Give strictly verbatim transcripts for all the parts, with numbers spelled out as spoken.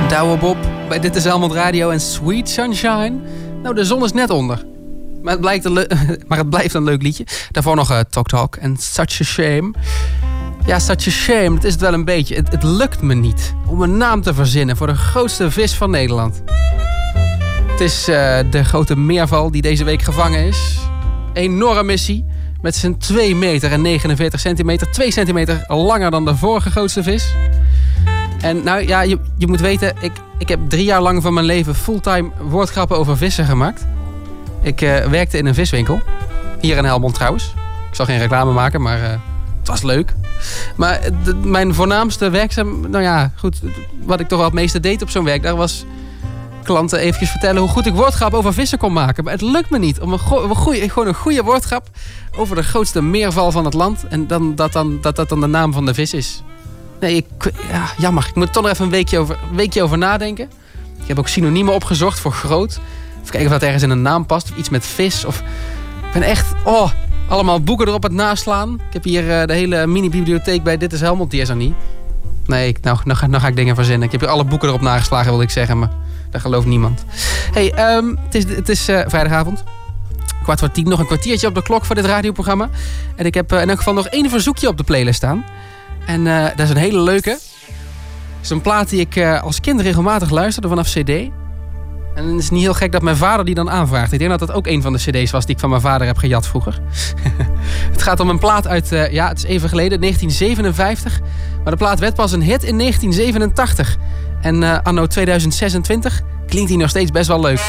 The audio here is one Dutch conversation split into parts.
Douwe Bob bij Dit is Helmond Radio en Sweet Sunshine. Nou, de zon is net onder. Maar het, blijkt een le- maar het blijft een leuk liedje. Daarvoor nog uh, Talk Talk en Such a Shame. Ja, Such a Shame, het is het wel een beetje. Het, het lukt me niet om een naam te verzinnen voor de grootste vis van Nederland. Het is uh, de grote meerval die deze week gevangen is. Enorme missie. Met zijn twee meter en negenenveertig centimeter. twee centimeter langer dan de vorige grootste vis. En nou ja, je, je moet weten, ik, ik heb drie jaar lang van mijn leven fulltime woordgrappen over vissen gemaakt. Ik uh, werkte in een viswinkel. Hier in Helmond trouwens. Ik zal geen reclame maken, maar uh, het was leuk. Maar de, mijn voornaamste werkzaam... Nou ja, goed, wat ik toch wel het meeste deed op zo'n werkdag was klanten eventjes vertellen hoe goed ik woordgrappen over vissen kon maken. Maar het lukt me niet om een, go- een goeie, gewoon een goede woordgrap over de grootste meerval van het land. En dan, dat, dan, dat dat dan de naam van de vis is. Nee, ik, ja, jammer. Ik moet er toch nog even een weekje over, een weekje over nadenken. Ik heb ook synoniemen opgezocht voor groot. Even kijken of dat ergens in een naam past. Of iets met vis. Of... Ik ben echt... Oh, allemaal boeken erop het naslaan. Ik heb hier uh, de hele mini-bibliotheek bij Dit is Helmond. Die is er niet. Nee, ik, nou, nou, nou ga ik dingen verzinnen. Ik heb hier alle boeken erop nageslagen, wilde ik zeggen. Maar dat gelooft niemand. Hey, um, het is, het is uh, vrijdagavond. Kwart voor tien. Nog een kwartiertje op de klok voor dit radioprogramma. En ik heb uh, in elk geval nog één verzoekje op de playlist staan. En uh, dat is een hele leuke. Het is een plaat die ik uh, als kind regelmatig luisterde vanaf cd. En het is niet heel gek dat mijn vader die dan aanvraagt. Ik denk dat dat ook een van de cd's was die ik van mijn vader heb gejat vroeger. Het gaat om een plaat uit, uh, ja, het is even geleden, negentien zevenenvijftig. Maar de plaat werd pas een hit in negentien zevenentachtig. En uh, anno tweeduizend zesentwintig klinkt hij nog steeds best wel leuk.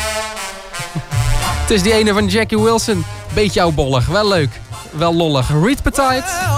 Het is die ene van Jackie Wilson. Beetje oudbollig, wel leuk, wel lollig. Reed Petite.